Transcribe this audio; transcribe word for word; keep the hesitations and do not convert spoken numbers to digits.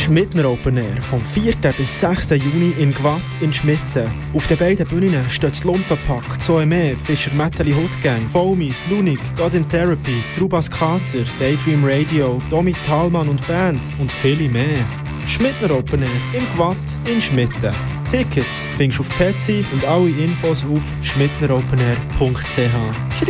Schmidtner Open Air vom vierten bis sechsten Juni in Gwatt in Schmitten. Auf den beiden Bühnen steht das Lumpenpack, Zoeme, Fischer Metalli Hoodgang, Foamies, Lunik, God in Therapy, Trubas Kater, Daydream Radio, Domi Thalmann und Band und viele mehr. Schmidtner Open Air im Gwatt in Schmitten. Tickets findest du auf Petsy und alle Infos auf schmidtneropenair punkt c h.